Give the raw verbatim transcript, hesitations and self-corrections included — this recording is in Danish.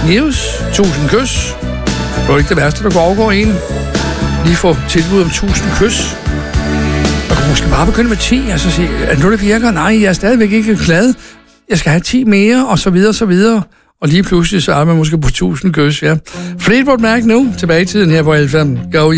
news, tusind kys. Det er ikke det værste, der går overgår en. Lige få tilbud om tusind kys. Jeg kunne måske bare begynde med ti, altså sige, er det noget, der virker? Nej, jeg er stadigvæk ikke glad. Jeg skal have ti mere, og så videre, så videre. Og lige pludselig, så er man måske på tusind kys, ja. Fleetwood Mac nu, tilbage i tiden her på L fem. Go,